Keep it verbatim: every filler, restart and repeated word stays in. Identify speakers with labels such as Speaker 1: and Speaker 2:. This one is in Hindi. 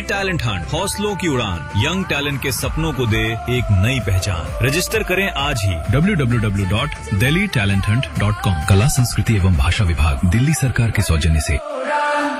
Speaker 1: दिल्ली टैलेंट हंट, हौसलों की उड़ान, यंग टैलेंट के सपनों को दे एक नई पहचान। रजिस्टर करें आज ही W W W dot Delhi talent Hunt dot com.
Speaker 2: कला, संस्कृति एवं भाषा विभाग, दिल्ली सरकार के सौजन्य से।